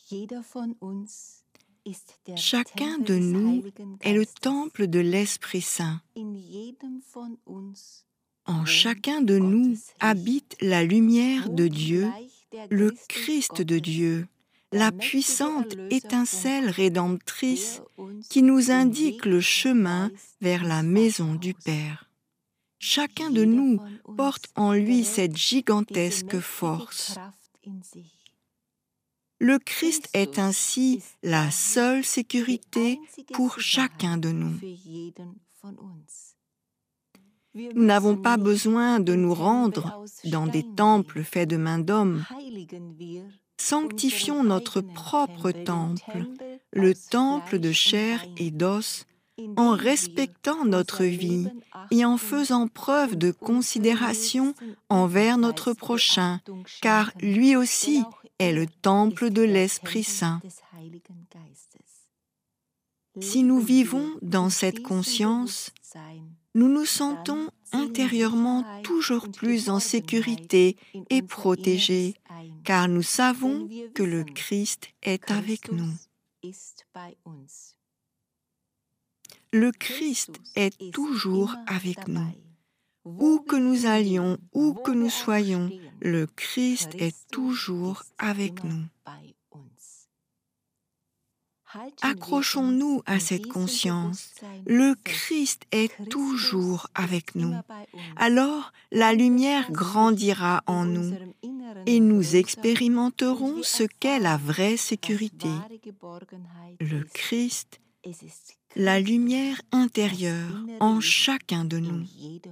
Chacun de nous est le temple de l'Esprit Saint. En chacun de nous habite la lumière de Dieu, le Christ de Dieu, la puissante étincelle rédemptrice qui nous indique le chemin vers la maison du Père. Chacun de nous porte en lui cette gigantesque force. Le Christ est ainsi la seule sécurité pour chacun de nous. Nous n'avons pas besoin de nous rendre dans des temples faits de mains d'hommes. Sanctifions notre propre temple, le temple de chair et d'os, en respectant notre vie et en faisant preuve de considération envers notre prochain, car lui aussi est le temple de l'Esprit Saint. Si nous vivons dans cette conscience, nous nous sentons intérieurement toujours plus en sécurité et protégés, car nous savons que le Christ est avec nous. Le Christ est toujours avec nous. Où que nous allions, où que nous soyons, le Christ est toujours avec nous. Accrochons-nous à cette conscience. Le Christ est toujours avec nous. Alors, la lumière grandira en nous et nous expérimenterons ce qu'est la vraie sécurité. Le Christ, la lumière intérieure en chacun de nous.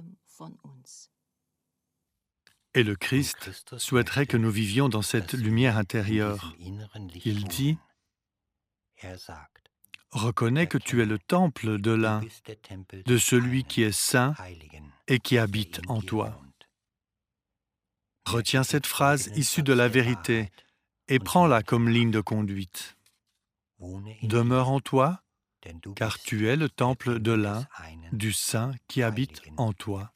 Et le Christ souhaiterait que nous vivions dans cette lumière intérieure. Il dit: « Reconnais que tu es le temple de l'un, de celui qui est saint et qui habite en toi. » Retiens cette phrase issue de la vérité et prends-la comme ligne de conduite. Demeure en toi, car tu es le temple de l'un, du Saint qui habite en toi.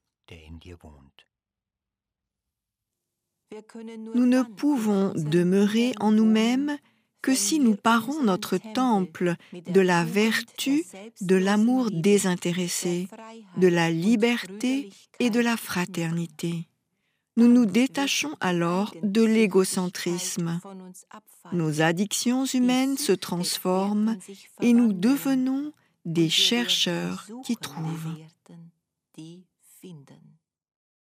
Nous ne pouvons demeurer en nous-mêmes que si nous parons notre temple de la vertu, de l'amour désintéressé, de la liberté et de la fraternité. Nous nous détachons alors de l'égocentrisme. Nos addictions humaines se transforment et nous devenons des chercheurs qui trouvent.